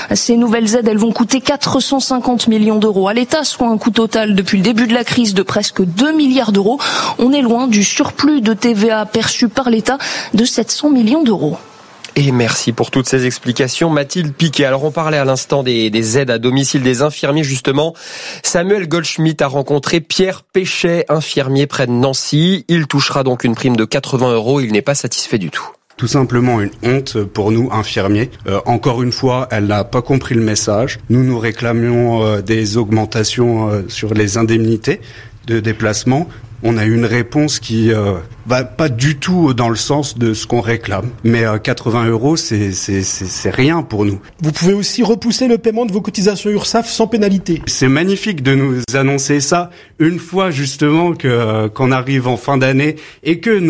Ces nouvelles aides, elles vont coûter 450 millions d'euros à l'État, soit un coût total depuis le début de la crise de presque 2 milliards d'euros. On est loin du surplus de TVA perçu par l'État de 700 millions d'euros. Et merci pour toutes ces explications, Mathilde Piquet. Alors on parlait à l'instant des aides à domicile des infirmiers, justement. Samuel Goldschmidt a rencontré Pierre Péchet, infirmier près de Nancy. Il touchera donc une prime de 80 €. Il n'est pas satisfait du tout. Tout simplement une honte pour nous, infirmiers. Encore une fois, elle n'a pas compris le message. Nous réclamions des augmentations sur les indemnités de déplacement. On a eu une réponse qui va pas du tout dans le sens de ce qu'on réclame. Mais 80 €, c'est rien pour nous. Vous pouvez aussi repousser le paiement de vos cotisations URSSAF sans pénalité. C'est magnifique de nous annoncer ça une fois justement qu'on arrive en fin d'année et que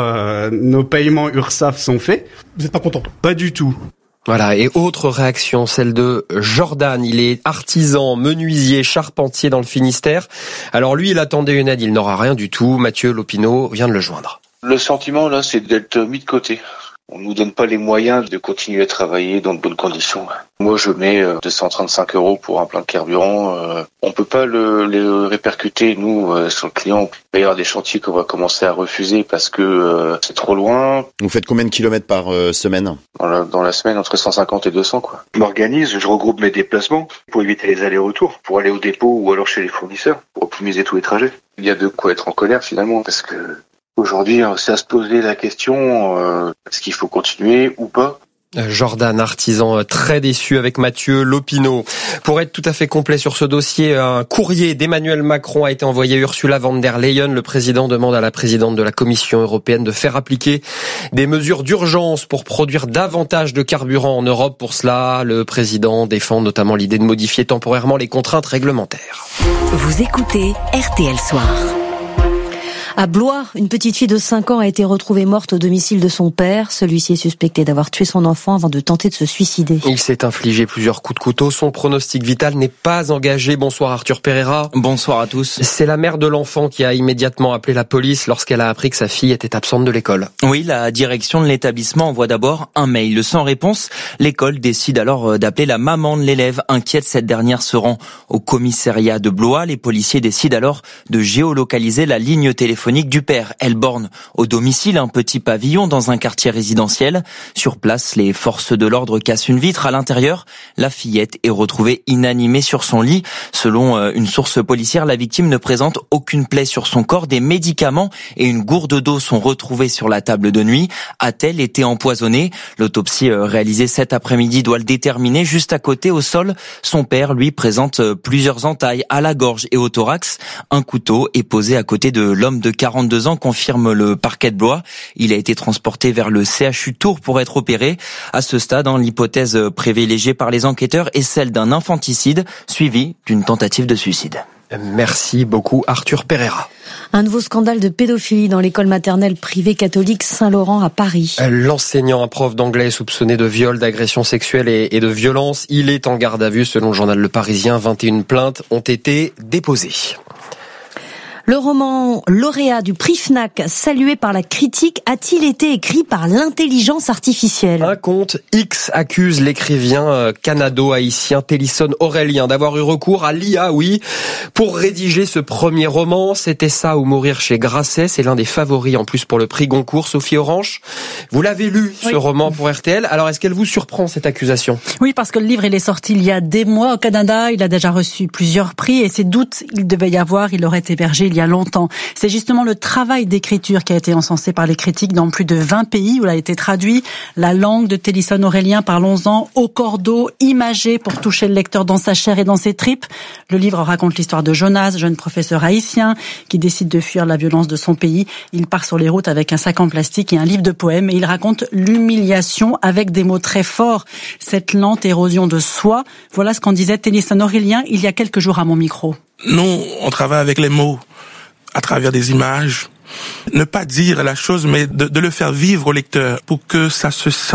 nos paiements URSSAF sont faits. Vous n'êtes pas content? Pas du tout. Voilà, et autre réaction, celle de Jordan. Il est artisan, menuisier, charpentier dans le Finistère. Alors lui, il attendait une aide, il n'aura rien du tout. Mathieu Lopineau vient de le joindre. Le sentiment, là, c'est d'être mis de côté. On nous donne pas les moyens de continuer à travailler dans de bonnes conditions. Moi, je mets 235 € pour un plein de carburant. On peut pas les répercuter, nous, sur le client. Il va y avoir des chantiers qu'on va commencer à refuser parce que c'est trop loin. Vous faites combien de kilomètres par semaine ? Dans la semaine, entre 150 et 200, quoi. Je m'organise, je regroupe mes déplacements pour éviter les allers-retours, pour aller au dépôt ou alors chez les fournisseurs, pour optimiser tous les trajets. Il y a de quoi être en colère, finalement, parce que aujourd'hui, c'est à se poser la question, est-ce qu'il faut continuer ou pas ? Jordan, artisan très déçu avec Mathieu Lopineau. Pour être tout à fait complet sur ce dossier, un courrier d'Emmanuel Macron a été envoyé à Ursula von der Leyen. Le président demande à la présidente de la Commission européenne de faire appliquer des mesures d'urgence pour produire davantage de carburant en Europe. Pour cela, le président défend notamment l'idée de modifier temporairement les contraintes réglementaires. Vous écoutez RTL Soir. À Blois, une petite fille de 5 ans a été retrouvée morte au domicile de son père. Celui-ci est suspecté d'avoir tué son enfant avant de tenter de se suicider. Il s'est infligé plusieurs coups de couteau. Son pronostic vital n'est pas engagé. Bonsoir Arthur Pereira. Bonsoir à tous. C'est la mère de l'enfant qui a immédiatement appelé la police lorsqu'elle a appris que sa fille était absente de l'école. Oui, la direction de l'établissement envoie d'abord un mail. Sans réponse, l'école décide alors d'appeler la maman de l'élève. Inquiète, cette dernière se rend au commissariat de Blois. Les policiers décident alors de géolocaliser la ligne téléphonique du père. Elle borne au domicile un petit pavillon dans un quartier résidentiel. Sur place, les forces de l'ordre cassent une vitre. À l'intérieur, la fillette est retrouvée inanimée sur son lit. Selon une source policière, la victime ne présente aucune plaie sur son corps. Des médicaments et une gourde d'eau sont retrouvés sur la table de nuit. A-t-elle été empoisonnée ? L'autopsie réalisée cet après-midi doit le déterminer. Juste à côté, au sol, son père, lui, présente plusieurs entailles à la gorge et au thorax. Un couteau est posé à côté de l'homme de 42 ans, confirme le parquet de Blois. Il a été transporté vers le CHU Tours pour être opéré. À ce stade, l'hypothèse privilégiée par les enquêteurs est celle d'un infanticide suivi d'une tentative de suicide. Merci beaucoup Arthur Pereira. Un nouveau scandale de pédophilie dans l'école maternelle privée catholique Saint-Laurent à Paris. L'enseignant, un prof d'anglais, est soupçonné de viol, d'agression sexuelle et de violence. Il est en garde à vue selon le journal Le Parisien. 21 plaintes ont été déposées. Le roman lauréat du prix Fnac, salué par la critique, a-t-il été écrit par l'intelligence artificielle ? Un compte X accuse l'écrivain canado-haïtien Télisson Aurélien d'avoir eu recours à l'IA, oui, pour rédiger ce premier roman. C'était ça ou mourir chez Grasset. C'est l'un des favoris en plus pour le prix Goncourt. Sophie Orange, vous l'avez lu, ce roman pour RTL. Alors, est-ce qu'elle vous surprend, cette accusation ? Oui, parce que le livre, il est sorti il y a des mois au Canada. Il a déjà reçu plusieurs prix et ces doutes, il devait y avoir, il aurait hébergé il y a longtemps. C'est justement le travail d'écriture qui a été encensé par les critiques dans plus de 20 pays où il a été traduit. La langue de Télisson Aurélien, parlons-en, au cordeau, imagé pour toucher le lecteur dans sa chair et dans ses tripes. Le livre raconte l'histoire de Jonas, jeune professeur haïtien qui décide de fuir la violence de son pays. Il part sur les routes avec un sac en plastique et un livre de poèmes et il raconte l'humiliation avec des mots très forts. Cette lente érosion de soi, voilà ce qu'en disait Télisson Aurélien il y a quelques jours à mon micro. Nous, on travaille avec les mots, à travers des images. Ne pas dire la chose, mais de le faire vivre au lecteur pour que ça se sent.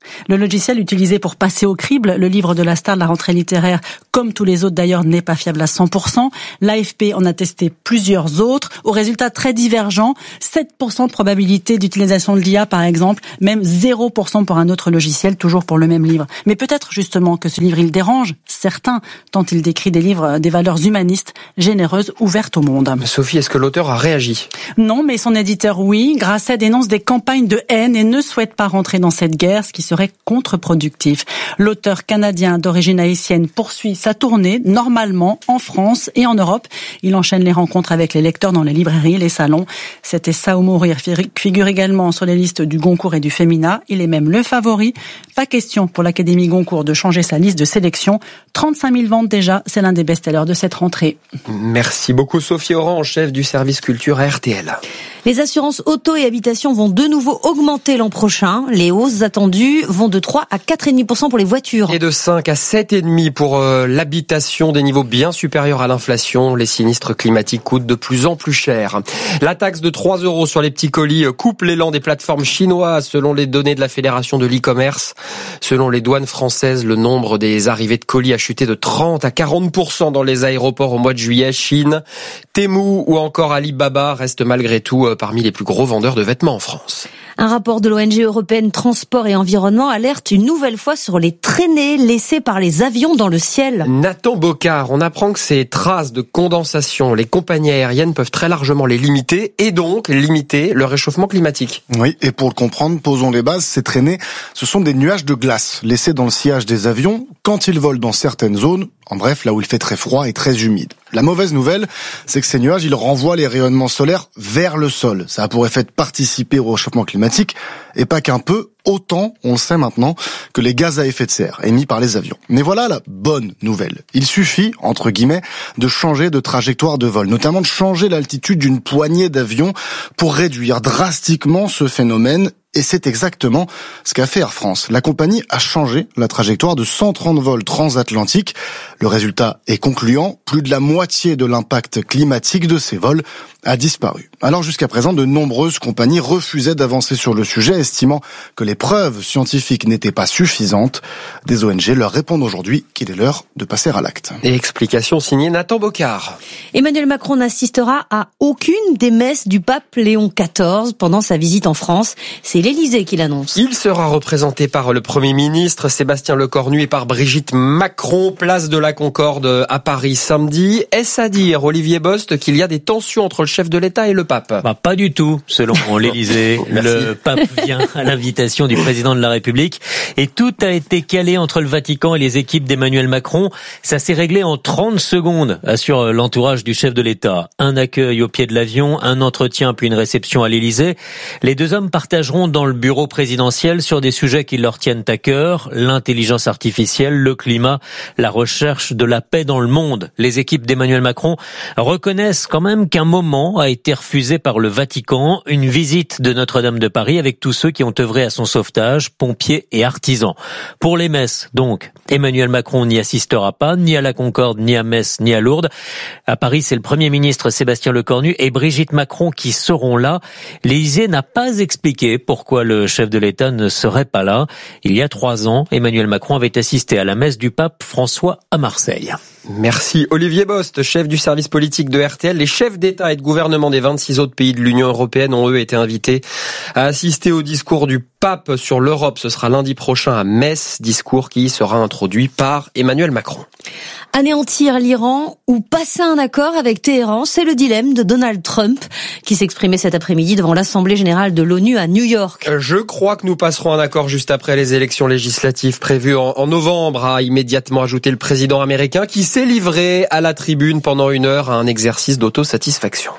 Le logiciel utilisé pour passer au crible le livre de la star de la rentrée littéraire, comme tous les autres d'ailleurs, n'est pas fiable à 100%. L'AFP en a testé plusieurs autres, aux résultats très divergents. 7% de probabilité d'utilisation de l'IA par exemple, même 0% pour un autre logiciel, toujours pour le même livre. Mais peut-être justement que ce livre, il dérange certains, tant il décrit des livres, des valeurs humanistes, généreuses, ouvertes au monde. Sophie, est-ce que l'auteur a réagi ? Non, mais son éditeur, oui. Grasset dénonce des campagnes de haine et ne souhaite pas rentrer dans cette guerre, ce qui serait contre-productif. L'auteur canadien d'origine haïtienne poursuit sa tournée, normalement, en France et en Europe. Il enchaîne les rencontres avec les lecteurs dans les librairies, les salons. Cet essai ou mourir figure également sur les listes du Goncourt et du Femina. Il est même le favori. Pas question pour l'Académie Goncourt de changer sa liste de sélection. 35 000 ventes déjà, c'est l'un des best-sellers de cette rentrée. Merci beaucoup Sophie Orange, chef du service culture à RTL. Les assurances auto et habitation vont de nouveau augmenter l'an prochain. Les hausses attendues vont de 3 à 4,5% pour les voitures. Et de 5 à 7,5% pour l'habitation, des niveaux bien supérieurs à l'inflation. Les sinistres climatiques coûtent de plus en plus cher. La taxe de 3 € sur les petits colis coupe l'élan des plateformes chinoises selon les données de la Fédération de l'e-commerce. Selon les douanes françaises, le nombre des arrivées de colis a chuté de 30 à 40% dans les aéroports au mois de juillet. Chine, Temu ou encore Alibaba restent malgré tout parmi les plus gros vendeurs de vêtements en France. Un rapport de l'ONG européenne Transport et Environnement alerte une nouvelle fois sur les traînées laissées par les avions dans le ciel. Nathan Bocard, on apprend que ces traces de condensation, les compagnies aériennes peuvent très largement les limiter et donc limiter le réchauffement climatique. Oui, et pour le comprendre, posons les bases. Ces traînées, ce sont des nuages de glace laissés dans le sillage des avions quand ils volent dans certaines zones, en bref, là où il fait très froid et très humide. La mauvaise nouvelle, c'est que ces nuages, ils renvoient les rayonnements solaires vers le sol. Ça a pour effet de participer au réchauffement climatique, et pas qu'un peu, autant, on le sait maintenant, que les gaz à effet de serre émis par les avions. Mais voilà la bonne nouvelle. Il suffit, entre guillemets, de changer de trajectoire de vol, notamment de changer l'altitude d'une poignée d'avions pour réduire drastiquement ce phénomène. Et c'est exactement ce qu'a fait Air France. La compagnie a changé la trajectoire de 130 vols transatlantiques. Le résultat est concluant. Plus de la moitié de l'impact climatique de ces vols a disparu. Alors jusqu'à présent, de nombreuses compagnies refusaient d'avancer sur le sujet, estimant que les preuves scientifiques n'étaient pas suffisantes. Des ONG leur répondent aujourd'hui qu'il est l'heure de passer à l'acte. Et explication signée Nathan Bocard. Emmanuel Macron n'assistera à aucune des messes du pape Léon XIV pendant sa visite en France. C'est l'Élysée qui l'annonce. Il sera représenté par le Premier ministre Sébastien Lecornu et par Brigitte Macron, place de la Concorde à Paris samedi. Est-ce à dire, Olivier Bost, qu'il y a des tensions entre le chef de l'État et le pape ? Pas du tout, selon l'Élysée. Le pape vient à l'invitation du président de la République et tout a été calé entre le Vatican et les équipes d'Emmanuel Macron. Ça s'est réglé en 30 secondes, assure l'entourage du chef de l'État. Un accueil au pied de l'avion, un entretien puis une réception à l'Élysée. Les deux hommes partageront dans le bureau présidentiel sur des sujets qui leur tiennent à cœur, l'intelligence artificielle, le climat, la recherche de la paix dans le monde. Les équipes d'Emmanuel Macron reconnaissent quand même qu'un moment a été refusé par le Vatican, une visite de Notre-Dame de Paris avec tous ceux qui ont œuvré à son sauvetage, pompiers et artisans. Pour les messes, donc, Emmanuel Macron n'y assistera pas, ni à la Concorde, ni à Metz, ni à Lourdes. À Paris, c'est le Premier ministre Sébastien Lecornu et Brigitte Macron qui seront là. L'Élysée n'a pas expliqué pourquoi le chef de l'État ne serait pas là. Il y a 3 ans, Emmanuel Macron avait assisté à la messe du pape François à Marseille. Merci Olivier Bost, chef du service politique de RTL. Les chefs d'État et de gouvernement des 26 autres pays de l'Union européenne ont eux été invités à assister au discours du pape sur l'Europe. Ce sera lundi prochain à Metz, discours qui sera introduit par Emmanuel Macron. Anéantir l'Iran ou passer un accord avec Téhéran, c'est le dilemme de Donald Trump qui s'exprimait cet après-midi devant l'Assemblée générale de l'ONU à New York. Je crois que nous passerons un accord juste après les élections législatives prévues en novembre, a immédiatement ajouté le président américain qui s'est livré à la tribune pendant 1 heure à un exercice d'autosatisfaction.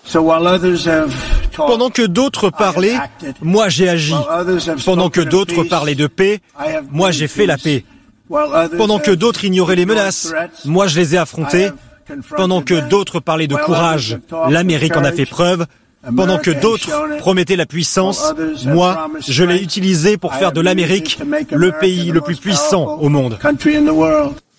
Pendant que d'autres parlaient, moi j'ai agi. Pendant que d'autres parlaient de paix, moi j'ai fait la paix. Pendant que d'autres ignoraient les menaces, moi je les ai affrontées. Pendant que d'autres parlaient de courage, l'Amérique en a fait preuve. Pendant que d'autres promettaient la puissance, moi je l'ai utilisé pour faire de l'Amérique le pays le plus puissant au monde.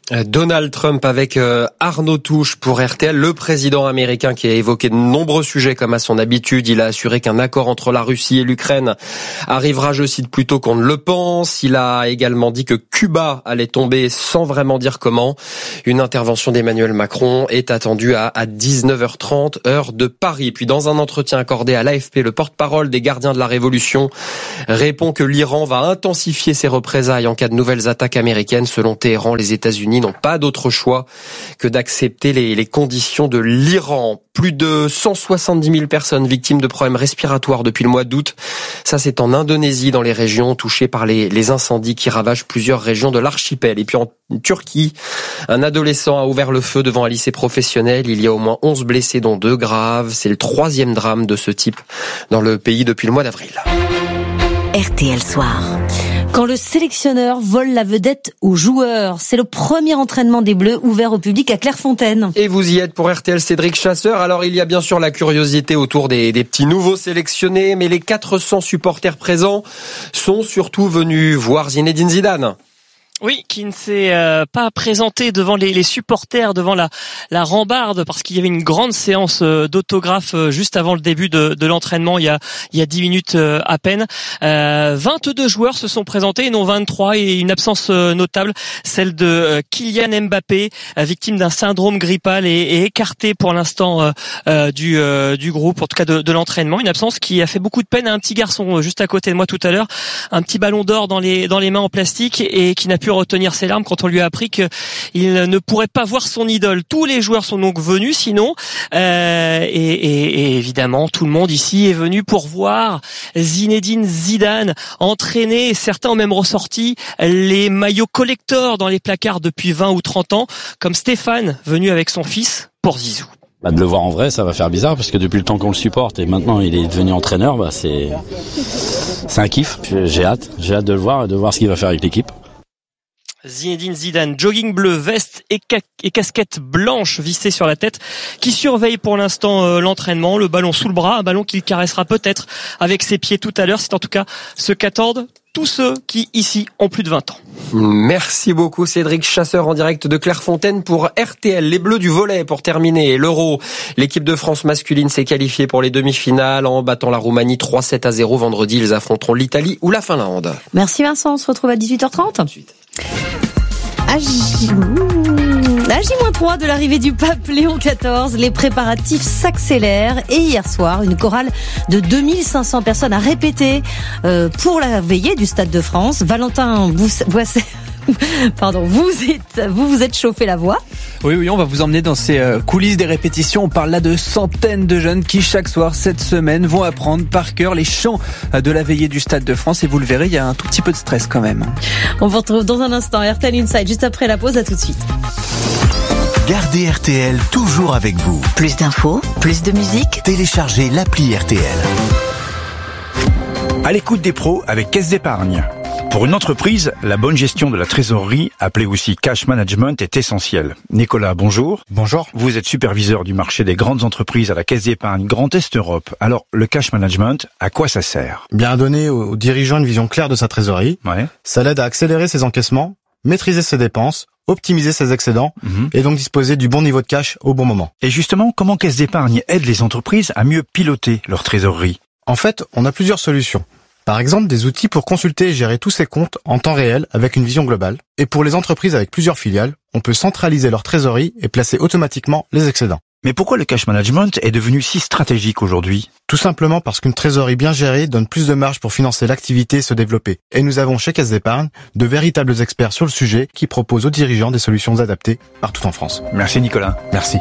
Donald Trump avec Arnaud Touche pour RTL, le président américain qui a évoqué de nombreux sujets comme à son habitude. Il a assuré qu'un accord entre la Russie et l'Ukraine arrivera, je cite, plus tôt qu'on ne le pense. Il a également dit que Cuba allait tomber sans vraiment dire comment. Une intervention d'Emmanuel Macron est attendue à 19h30 heure de Paris. Puis dans un entretien accordé à l'AFP, le porte-parole des gardiens de la Révolution répond que l'Iran va intensifier ses représailles en cas de nouvelles attaques américaines. Selon Téhéran, les États-Unis n'ont pas d'autre choix que d'accepter les conditions de l'Iran. Plus de 170 000 personnes victimes de problèmes respiratoires depuis le mois d'août. Ça, c'est en Indonésie, dans les régions touchées par les incendies qui ravagent plusieurs régions de l'archipel. Et puis en Turquie, un adolescent a ouvert le feu devant un lycée professionnel. Il y a au moins 11 blessés, dont 2 graves. C'est le 3e drame de ce type dans le pays depuis le mois d'avril. RTL Soir. Quand le sélectionneur vole la vedette aux joueurs, c'est le premier entraînement des Bleus ouvert au public à Clairefontaine. Et vous y êtes pour RTL, Cédric Chasseur. Alors il y a bien sûr la curiosité autour des petits nouveaux sélectionnés, mais les 400 supporters présents sont surtout venus voir Zinedine Zidane. Oui, qui ne s'est pas présenté devant les supporters, devant la rambarde, parce qu'il y avait une grande séance d'autographes juste avant le début de l'entraînement, il y a 10 minutes à peine. 22 joueurs se sont présentés, et non 23, et une absence notable, celle de Kylian Mbappé, victime d'un syndrome grippal et écarté pour l'instant du groupe, en tout cas de l'entraînement. Une absence qui a fait beaucoup de peine à un petit garçon juste à côté de moi tout à l'heure, un petit ballon d'or dans les mains en plastique, et qui n'a pu retenir ses larmes quand on lui a appris qu'il ne pourrait pas voir son idole. Tous les joueurs sont donc venus, sinon, et évidemment tout le monde ici est venu pour voir Zinedine Zidane entraîner. Certains ont même ressorti les maillots collector dans les placards depuis 20 ou 30 ans, comme Stéphane, venu avec son fils pour Zizou. De le voir en vrai, ça va faire bizarre, parce que depuis le temps qu'on le supporte et maintenant il est devenu entraîneur, c'est un kiff. J'ai hâte de le voir et de voir ce qu'il va faire avec l'équipe. Zinedine Zidane, jogging bleu, veste et casquette blanche vissée sur la tête, qui surveille pour l'instant l'entraînement, le ballon sous le bras, un ballon qu'il caressera peut-être avec ses pieds tout à l'heure. C'est en tout cas ce qu'attendent tous ceux qui, ici, ont plus de 20 ans. Merci beaucoup Cédric Chasseur en direct de Clairefontaine pour RTL. Les Bleus du volley pour terminer l'Euro. L'équipe de France masculine s'est qualifiée pour les demi-finales en battant la Roumanie 3-7-0 vendredi. Ils affronteront l'Italie ou la Finlande. Merci Vincent, on se retrouve à 18h30. Tout de suite. J-3 de l'arrivée du pape Léon XIV, les préparatifs s'accélèrent et hier soir, une chorale de 2500 personnes a répété pour la veillée du Stade de France. Valentin Boisset, pardon, vous êtes chauffé la voix. Oui, on va vous emmener dans ces coulisses des répétitions. On parle là de centaines de jeunes qui chaque soir cette semaine vont apprendre par cœur les chants de la veillée du Stade de France, et vous le verrez, il y a un tout petit peu de stress quand même. On vous retrouve dans un instant RTL Inside juste après la pause, à tout de suite. Gardez RTL toujours avec vous. Plus d'infos, plus de musique. Téléchargez l'appli RTL. À l'écoute des pros avec Caisse d'Épargne. Pour une entreprise, la bonne gestion de la trésorerie, appelée aussi cash management, est essentielle. Nicolas, bonjour. Bonjour. Vous êtes superviseur du marché des grandes entreprises à la Caisse d'Épargne Grand Est Europe. Alors, le cash management, à quoi ça sert? Bien donner aux dirigeants une vision claire de sa trésorerie. Ouais. Ça l'aide à accélérer ses encaissements, maîtriser ses dépenses, optimiser ses excédents et donc disposer du bon niveau de cash au bon moment. Et justement, comment Caisse d'Épargne aide les entreprises à mieux piloter leur trésorerie? En fait, on a plusieurs solutions. Par exemple, des outils pour consulter et gérer tous ses comptes en temps réel avec une vision globale. Et pour les entreprises avec plusieurs filiales, on peut centraliser leur trésorerie et placer automatiquement les excédents. Mais pourquoi le cash management est devenu si stratégique aujourd'hui? Tout simplement parce qu'une trésorerie bien gérée donne plus de marge pour financer l'activité et se développer. Et nous avons chez Caisse d'Épargne de véritables experts sur le sujet qui proposent aux dirigeants des solutions adaptées partout en France. Merci Nicolas. Merci.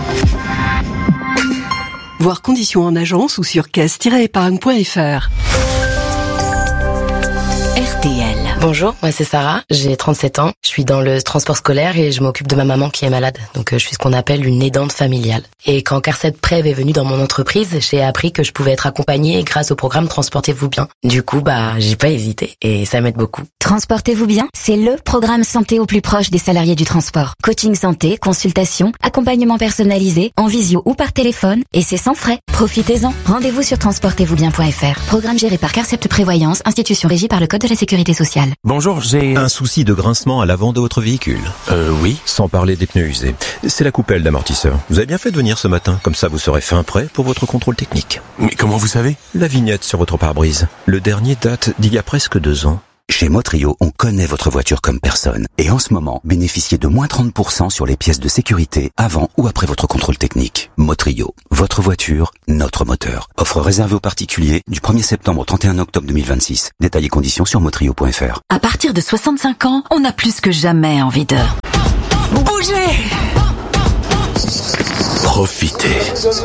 Voir conditions en agence ou sur caisse-épargne.fr. RTL. Bonjour, moi c'est Sarah, j'ai 37 ans, je suis dans le transport scolaire et je m'occupe de ma maman qui est malade, donc je suis ce qu'on appelle une aidante familiale. Et quand Carset Prev est venu dans mon entreprise, j'ai appris que je pouvais être accompagnée grâce au programme Transportez-vous bien. Du coup, j'ai pas hésité et ça m'aide beaucoup. Transportez-vous bien, c'est le programme santé au plus proche des salariés du transport. Coaching santé, consultation, accompagnement personnalisé, en visio ou par téléphone, et c'est sans frais. Profitez-en. Rendez-vous sur transportez-vous bien.fr. Programme géré par Carcept Prévoyance, institution régie par le Code de la Sécurité sociale. Bonjour, j'ai un souci de grincement à l'avant de votre véhicule. Oui. Sans parler des pneus usés. C'est la coupelle d'amortisseur. Vous avez bien fait de venir ce matin, comme ça vous serez fin prêt pour votre contrôle technique. Mais comment vous savez ? La vignette sur votre pare-brise. Le dernier date d'il y a presque 2 ans. Chez Motrio, on connaît votre voiture comme personne. Et en ce moment, bénéficiez de moins 30% sur les pièces de sécurité avant ou après votre contrôle technique. Motrio, votre voiture, notre moteur. Offre réservée aux particuliers du 1er septembre au 31 octobre 2026. Détails et conditions sur motrio.fr. À partir de 65 ans, on a plus que jamais envie de bouger. Profitez.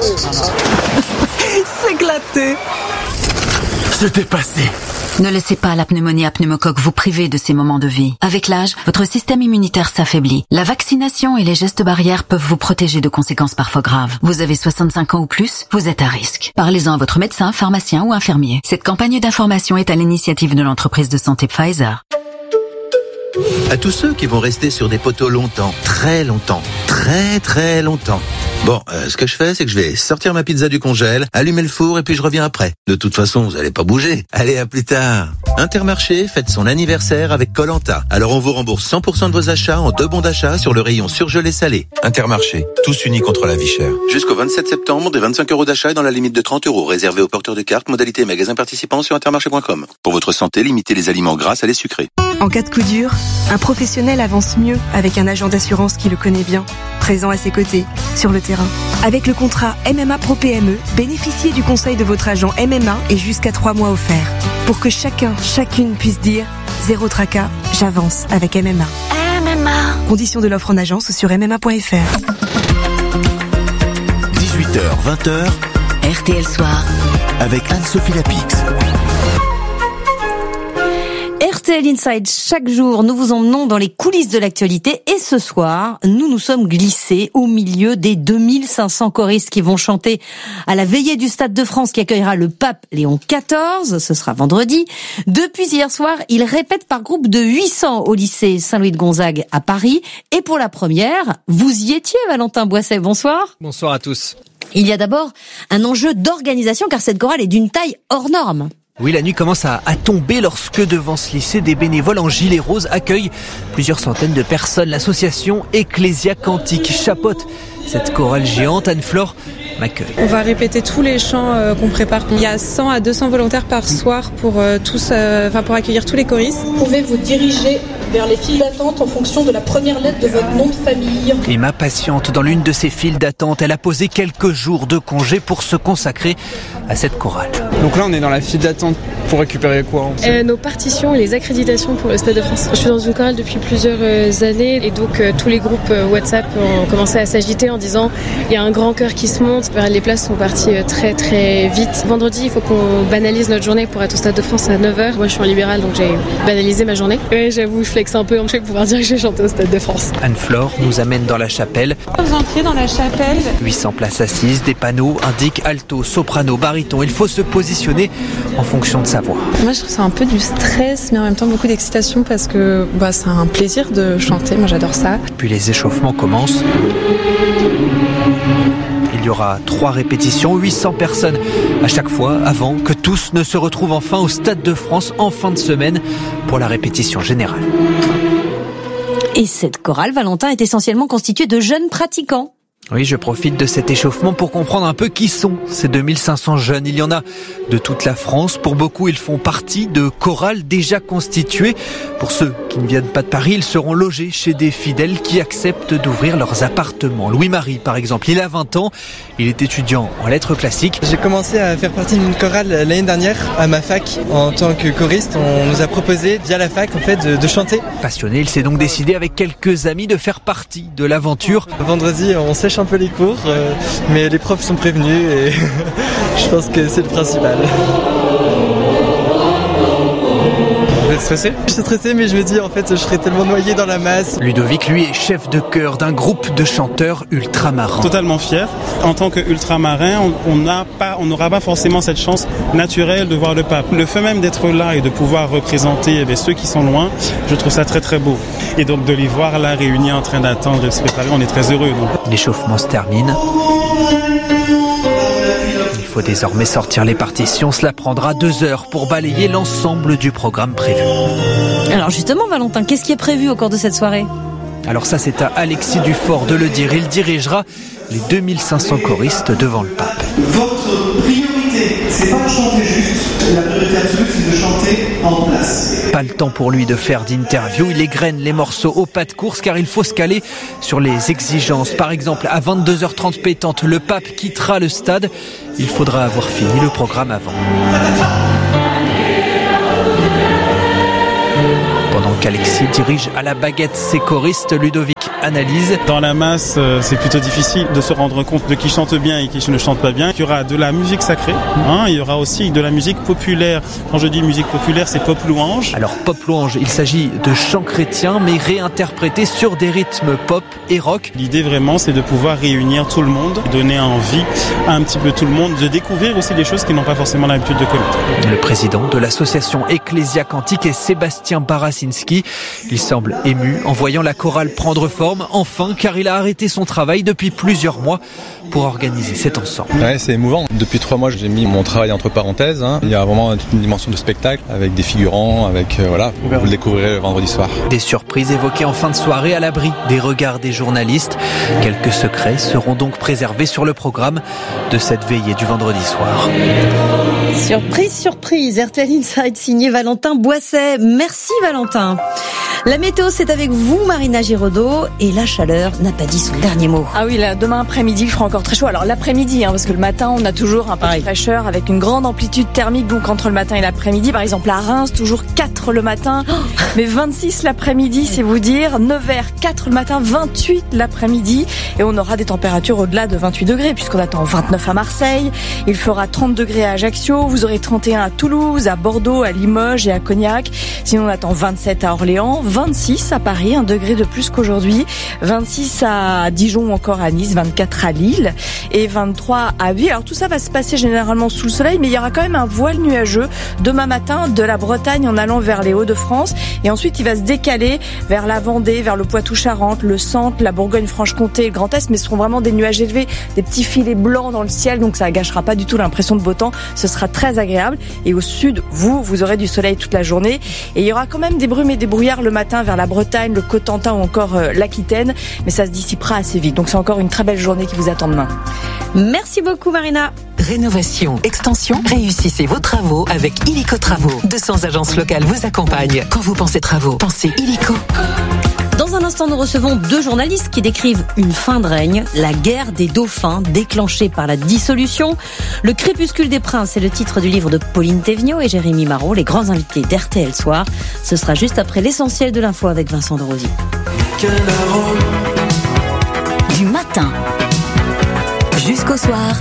S'éclater. Se dépasser. Ne laissez pas la pneumonie à pneumocoque vous priver de ces moments de vie. Avec l'âge, votre système immunitaire s'affaiblit. La vaccination et les gestes barrières peuvent vous protéger de conséquences parfois graves. Vous avez 65 ans ou plus, vous êtes à risque. Parlez-en à votre médecin, pharmacien ou infirmier. Cette campagne d'information est à l'initiative de l'entreprise de santé Pfizer. À tous ceux qui vont rester sur des poteaux longtemps, très longtemps, très longtemps. Bon, ce que je fais, c'est que je vais sortir ma pizza du congèle, allumer le four et puis je reviens après. De toute façon, vous allez pas bouger. Allez, à plus tard. Intermarché fête son anniversaire avec Koh-Lanta. Alors on vous rembourse 100% de vos achats en 2 bons d'achat sur le rayon surgelé salé. Intermarché, tous unis contre la vie chère. Jusqu'au 27 septembre, des 25 € d'achat dans la limite de 30 €, réservé aux porteurs de cartes, modalité magasin participant sur intermarché.com. Pour votre santé, limitez les aliments gras à les sucrés. En cas de coup dur, un professionnel avance mieux avec un agent d'assurance qui le connaît bien, présent à ses côtés, sur le terrain. Avec le contrat MMA Pro PME, bénéficiez du conseil de votre agent MMA et jusqu'à 3 mois offerts. Pour que chacune puisse dire « Zéro tracas, j'avance avec MMA ». MMA. Conditions de l'offre en agence ou sur MMA.fr. 18h, 20h. RTL Soir. Avec Anne-Sophie Lapix. RTL Inside, chaque jour, nous vous emmenons dans les coulisses de l'actualité et ce soir, nous nous sommes glissés au milieu des 2500 choristes qui vont chanter à la veillée du Stade de France qui accueillera le pape Léon XIV, ce sera vendredi. Depuis hier soir, ils répètent par groupe de 800 au lycée Saint-Louis de Gonzague à Paris et pour la première, vous y étiez Valentin Boisset, bonsoir. Bonsoir à tous. Il y a d'abord un enjeu d'organisation car cette chorale est d'une taille hors norme. Oui, la nuit commence à tomber lorsque devant ce lycée, des bénévoles en gilet rose accueillent plusieurs centaines de personnes. L'association Ecclesia Cantique chapeaute cette chorale géante. Anne-Flore m'accueille. On va répéter tous les chants qu'on prépare. Il y a 100 à 200 volontaires par soir pour pour accueillir tous les choristes. Vous pouvez vous diriger vers les files d'attente en fonction de la première lettre de votre nom de famille. Emma patiente dans l'une de ces files d'attente. Elle a posé quelques jours de congé pour se consacrer à cette chorale. Donc là, on est dans la file d'attente pour récupérer quoi Nos partitions et les accréditations pour le Stade de France. Je suis dans une chorale depuis plusieurs années et donc tous les groupes WhatsApp ont commencé à s'agiter en disant il y a un grand chœur qui se monte. Les places sont parties très vite. Vendredi, il faut qu'on banalise notre journée pour être au Stade de France à 9h. Moi, je suis en libéral, donc j'ai banalisé ma journée. Et j'avoue, je flex un peu en fait pour pouvoir dire que j'ai chanté au Stade de France. Anne-Flore nous amène dans la chapelle. Vous entrez dans la chapelle. 800 places assises, des panneaux indiquent alto, soprano, baryton. Il faut se positionner en fonction de sa voix. Moi, je ressens un peu du stress, mais en même temps beaucoup d'excitation parce que c'est un plaisir de chanter. Moi, j'adore ça. Puis les échauffements commencent. Il y aura 3 répétitions, 800 personnes à chaque fois avant que tous ne se retrouvent enfin au Stade de France en fin de semaine pour la répétition générale. Et cette chorale, Valentin, est essentiellement constituée de jeunes pratiquants. Oui, je profite de cet échauffement pour comprendre un peu qui sont ces 2500 jeunes. Il y en a de toute la France. Pour beaucoup, ils font partie de chorales déjà constituées. Pour ceux qui ne viennent pas de Paris, ils seront logés chez des fidèles qui acceptent d'ouvrir leurs appartements. Louis-Marie, par exemple, il a 20 ans. Il est étudiant en lettres classiques. J'ai commencé à faire partie d'une chorale l'année dernière à ma fac. En tant que choriste, on nous a proposé via la fac de chanter. Passionné, il s'est donc décidé avec quelques amis de faire partie de l'aventure. Vendredi, on sèche un peu les cours, mais les profs sont prévenus et je pense que c'est le principal. Vous êtes stressé ? Je suis stressé, mais je me dis en fait je serais tellement noyé dans la masse. Ludovic, lui, est chef de chœur d'un groupe de chanteurs ultramarins. Totalement fier. En tant qu'ultramarin, on n'aura pas forcément cette chance naturelle de voir le pape. Le fait même d'être là et de pouvoir représenter ceux qui sont loin, je trouve ça très très beau. Et donc de les voir là réunis en train d'attendre, de se préparer, on est très heureux. Donc. L'échauffement se termine. Il faut désormais sortir les partitions. Cela prendra 2 heures pour balayer l'ensemble du programme prévu. Alors justement, Valentin, qu'est-ce qui est prévu au cours de cette soirée ? Alors ça, c'est à Alexis Dufort de le dire. Il dirigera les 2500 choristes devant le pape. Votre priorité, c'est pas de chanter juste. La priorité absolue, c'est de chanter en place. Pas le temps pour lui de faire d'interview. Il égrène les morceaux au pas de course car il faut se caler sur les exigences. Par exemple, à 22h30 pétante, le pape quittera le stade. Il faudra avoir fini le programme avant. Pendant qu'Alexis dirige à la baguette ses choristes, Ludovic analyse. Dans la masse, c'est plutôt difficile de se rendre compte de qui chante bien et qui ne chante pas bien. Il y aura de la musique sacrée, il y aura aussi de la musique populaire. Quand je dis musique populaire, c'est pop louange. Alors pop louange, il s'agit de chants chrétiens mais réinterprétés sur des rythmes pop et rock. L'idée vraiment, c'est de pouvoir réunir tout le monde, donner envie à un petit peu tout le monde de découvrir aussi des choses qu'ils n'ont pas forcément l'habitude de connaître. Le président de l'association Ecclesia Cantique est Sébastien Barasinski. Il semble ému en voyant la chorale prendre forme, enfin, car il a arrêté son travail depuis plusieurs mois pour organiser cet ensemble. Ouais, c'est émouvant. Depuis 3 mois, j'ai mis mon travail entre parenthèses. Il y a vraiment une dimension de spectacle avec des figurants, avec vous le découvrirez le vendredi soir. Des surprises évoquées en fin de soirée à l'abri des regards des journalistes. Quelques secrets seront donc préservés sur le programme de cette veillée du vendredi soir. Surprise, surprise. RTL Inside signé Valentin Boisset. Merci Valentin. La météo, c'est avec vous, Marina Giraudot, et la chaleur n'a pas dit son dernier mot. Ah oui, là, demain après-midi, il fera encore très chaud. Alors l'après-midi, parce que le matin, on a toujours un peu de fraîcheur avec une grande amplitude thermique, donc entre le matin et l'après-midi. Par exemple, à Reims, toujours 4 le matin, mais 26 l'après-midi, c'est vous dire. Nevers, 4 le matin, 28 l'après-midi, et on aura des températures au-delà de 28 degrés, puisqu'on attend 29 à Marseille. Il fera 30 degrés à Ajaccio, vous aurez 31 à Toulouse, à Bordeaux, à Limoges et à Cognac. Sinon, on attend 27 à Orléans, 26 à Paris, 1 degré de plus qu'aujourd'hui, 26 à Dijon ou encore à Nice, 24 à Lille et 23 à Ville. Alors tout ça va se passer généralement sous le soleil, mais il y aura quand même un voile nuageux demain matin de la Bretagne en allant vers les Hauts-de-France, et ensuite il va se décaler vers la Vendée, vers le Poitou-Charentes, le centre, la Bourgogne-Franche-Comté et le Grand Est, mais ce seront vraiment des nuages élevés, des petits filets blancs dans le ciel, donc ça ne gâchera pas du tout l'impression de beau temps, ce sera très agréable. Et au sud, vous aurez du soleil toute la journée, et il y aura quand même des brumes et des brouillards le matin vers la Bretagne, le Cotentin ou encore l'Aquitaine, mais ça se dissipera assez vite. Donc c'est encore une très belle journée qui vous attend demain. Merci beaucoup Marina. Rénovation, extension, réussissez vos travaux avec Illico Travaux. 200 agences locales vous accompagnent. Quand vous pensez travaux, pensez Illico. Dans un instant, nous recevons 2 journalistes qui décrivent une fin de règne, la guerre des dauphins déclenchée par la dissolution. Le crépuscule des princes est le titre du livre de Pauline Thévenot et Jérémy Marot, les grands invités d'RTL Soir. Ce sera juste après l'essentiel de l'info avec Vincent de Rosy. Du matin jusqu'au soir,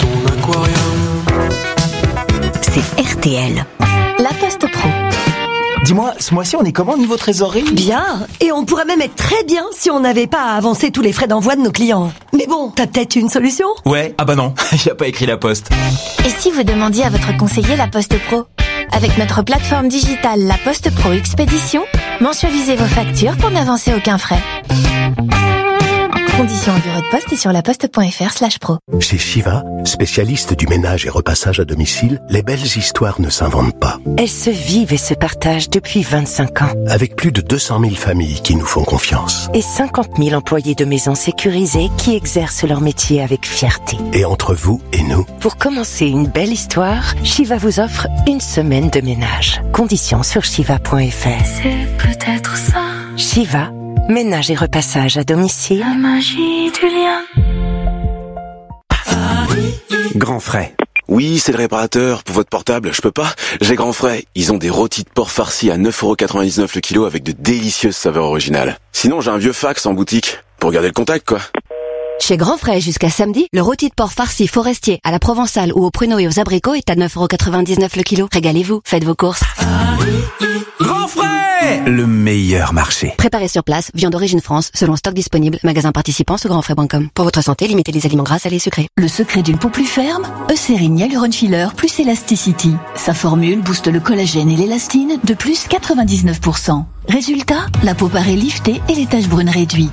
c'est RTL. La Poste Pro. Dis-moi, ce mois-ci, on est comment niveau trésorerie ? Bien, et on pourrait même être très bien si on n'avait pas à avancer tous les frais d'envoi de nos clients. Mais bon, t'as peut-être une solution ? Ouais, ah bah non, y a pas écrit La Poste. Et si vous demandiez à votre conseiller La Poste Pro ? Avec notre plateforme digitale La Poste Pro Expédition, mensualisez vos factures pour n'avancer aucun frais. Conditions en bureau de poste et sur laposte.fr/pro. Chez Shiva, spécialiste du ménage et repassage à domicile, les belles histoires ne s'inventent pas. Elles se vivent et se partagent depuis 25 ans. Avec plus de 200 000 familles qui nous font confiance. Et 50 000 employés de maisons sécurisées qui exercent leur métier avec fierté. Et entre vous et nous, pour commencer une belle histoire, Shiva vous offre une semaine de ménage. Conditions sur shiva.fr. C'est peut-être ça. Shiva. Ménage et repassage à domicile. La magie du lien. Grand Frais. Oui, c'est le réparateur. Pour votre portable, je peux pas. J'ai Grand Frais. Ils ont des rôtis de porc farcis à 9,99€ le kilo avec de délicieuses saveurs originales. Sinon, j'ai un vieux fax en boutique. Pour garder le contact, quoi. Chez Grand Frais, jusqu'à samedi, le rôti de porc farci forestier à la provençale ou au pruneau et aux abricots est à 9,99€ le kilo. Régalez-vous, faites vos courses. Grand Frais, le meilleur marché. Préparé sur place, viande d'origine France, selon stock disponible, magasin participant sur grandfrais.com. Pour votre santé, limitez les aliments gras, salés et sucrés. Le secret d'une peau plus ferme, Eucérine Hyaluron Filler plus Elasticity. Sa formule booste le collagène et l'élastine de plus 99%. Résultat, la peau paraît liftée et les taches brunes réduites.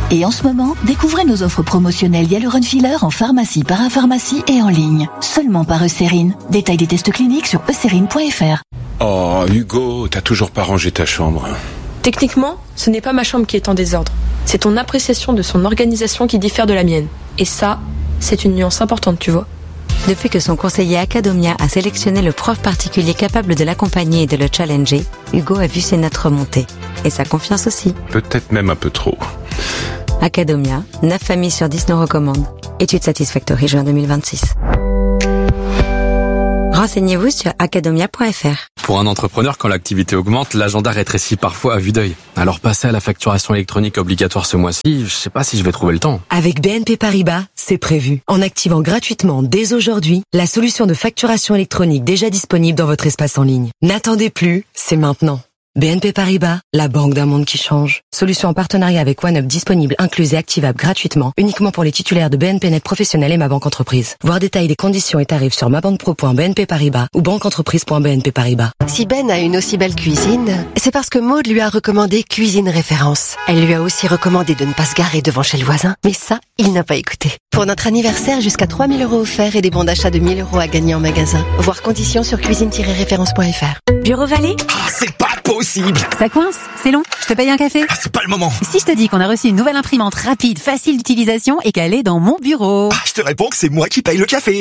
Et en ce moment, découvrez nos offres promotionnelles Hyaluron-Filler en pharmacie, parapharmacie et en ligne. Seulement par Eucérine. Détail des tests cliniques sur eucérine.fr. Oh, Hugo, t'as toujours pas rangé ta chambre. Techniquement, ce n'est pas ma chambre qui est en désordre. C'est ton appréciation de son organisation qui diffère de la mienne. Et ça, c'est une nuance importante, tu vois. Depuis que son conseiller Academia a sélectionné le prof particulier capable de l'accompagner et de le challenger, Hugo a vu ses notes remonter. Et sa confiance aussi. Peut-être même un peu trop. Academia, 9 familles sur 10 nous recommandent. Étude Satisfactory juin 2026. Renseignez-vous sur academia.fr. Pour un entrepreneur, quand l'activité augmente, l'agenda rétrécit parfois à vue d'œil. Alors passer à la facturation électronique obligatoire ce mois-ci, je sais pas si je vais trouver le temps. Avec BNP Paribas, c'est prévu. En activant gratuitement dès aujourd'hui la solution de facturation électronique déjà disponible dans votre espace en ligne. N'attendez plus, c'est maintenant. BNP Paribas, la banque d'un monde qui change. Solution en partenariat avec OneUp disponible, incluse et activable gratuitement, uniquement pour les titulaires de BNP Net Professionnel et Ma Banque Entreprise. Voir détails des conditions et tarifs sur mabanquepro.bnp Paribas ou banqueentreprise.bnp Paribas. Si Ben a une aussi belle cuisine, c'est parce que Maude lui a recommandé Cuisine Référence. Elle lui a aussi recommandé de ne pas se garer devant chez le voisin, mais ça, il n'a pas écouté. Pour notre anniversaire, jusqu'à 3 000 € offerts et des bons d'achat de 1 000 € à gagner en magasin. Voir conditions sur cuisine-référence.fr. Bureau Vallée ? C'est pas possible! Ça coince? C'est long? Je te paye un café? C'est pas le moment! Si je te dis qu'on a reçu une nouvelle imprimante rapide, facile d'utilisation et qu'elle est dans mon bureau? Je te réponds que c'est moi qui paye le café!